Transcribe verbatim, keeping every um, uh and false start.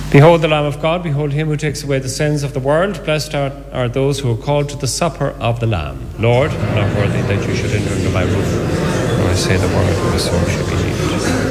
Behold the Lamb of God, behold him who takes away the sins of the world. Blessed are, are those who are called to the supper of the Lamb. Lord, I'm not worthy that you should enter into my roof, nor I say the word, and my soul should be healed.